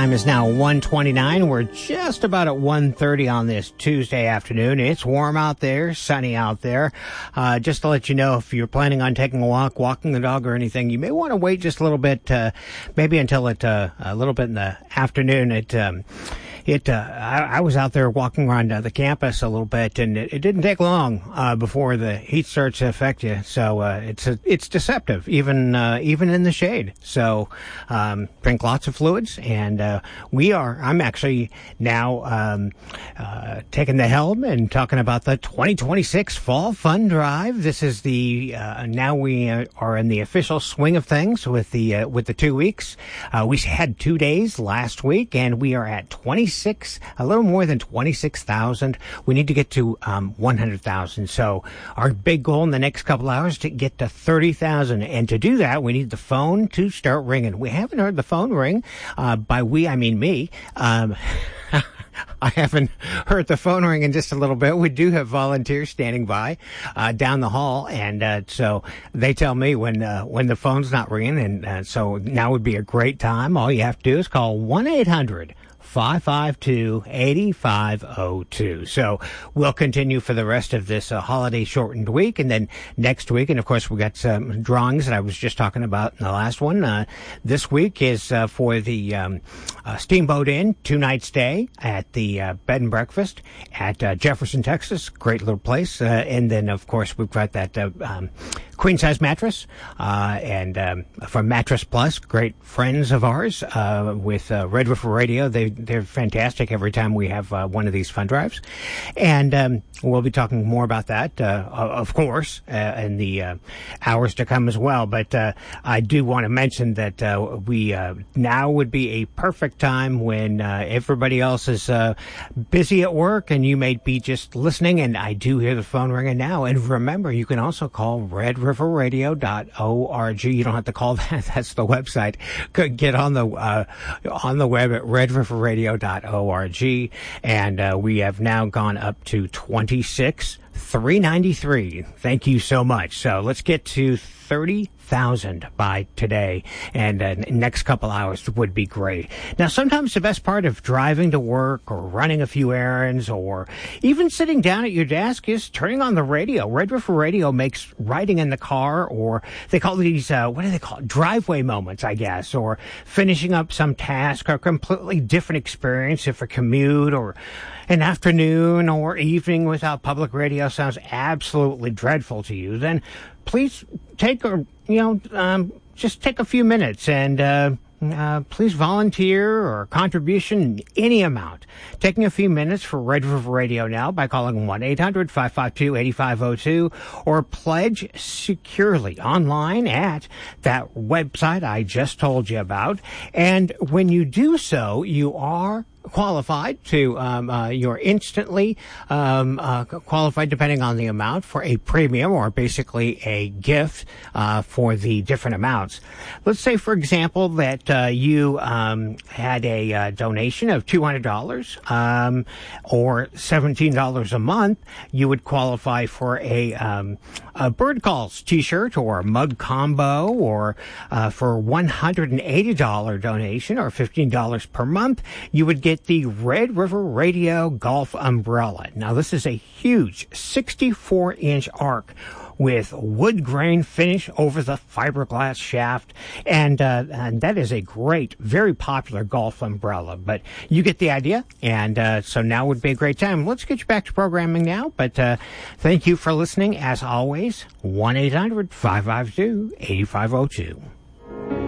time is now 1:29. We're just about at 1:30 on this Tuesday afternoon. It's warm out there, sunny out there. Just to let you know, if you're planning on taking a walk, walking the dog or anything, you may want to wait just a little bit, maybe until a little bit in the afternoon. I was out there walking around the campus a little bit, and it didn't take long before the heat starts to affect you. So it's deceptive, even in the shade. So drink lots of fluids, and I'm actually now taking the helm and talking about the 2026 Fall Fun Drive. This is now we are in the official swing of things with the 2 weeks. We had 2 days last week, and we are at a little more than 26,000. We need to get to 100,000. So our big goal in the next couple hours to get to 30,000. And to do that, we need the phone to start ringing. We haven't heard the phone ring. By we, I mean me. I haven't heard the phone ring in just a little bit. We do have volunteers standing by down the hall, and so they tell me when the phone's not ringing, and so now would be a great time. All you have to do is call 1-800-552-8502. So we'll continue for the rest of this holiday shortened week, and then next week, and of course we got some drawings that I was just talking about in the last one. This week is for the Steamboat Inn 2-night stay at the bed and breakfast at Jefferson, Texas. Great little place. And then of course we've got that queen size mattress and from Mattress Plus, great friends of ours with Red River Radio. They're fantastic every time we have one of these fun drives, and we'll be talking more about that of course in the hours to come as well. But I do want to mention that we now would be a perfect time when everybody else is busy at work and you may be just listening, and I do hear the phone ringing now. And remember, you can also call redriverradio.org. You don't have to call that. That's the website. Get on the web at redriverradio.org. And we have now gone up to 26,393. Thank you so much. So let's get to 30,000 by today, and next couple hours would be great. Now, sometimes the best part of driving to work or running a few errands or even sitting down at your desk is turning on the radio. Red River Radio makes riding in the car, or they call these, what do they call it? Driveway moments, I guess, or finishing up some task, a completely different experience if a commute or an afternoon or evening without public radio sounds absolutely dreadful to you. Then please just take a few minutes and please volunteer or contribution, any amount. Taking a few minutes for Red River Radio now by calling 1-800-552-8502 or pledge securely online at that website I just told you about. And when you do so, you are qualified to you're instantly qualified, depending on the amount, for a premium or basically a gift for the different amounts. Let's say, for example, that you had a donation of $200 or $17 a month. You would qualify for a Bird Calls t-shirt or a mug combo, or for $180 donation or $15 per month, you would get the Red River Radio Golf Umbrella. Now, this is a huge 64-inch arc with wood grain finish over the fiberglass shaft, and that is a great, very popular golf umbrella. But you get the idea, and so now would be a great time. Let's get you back to programming now, but thank you for listening. As always, 1-800-552-8502.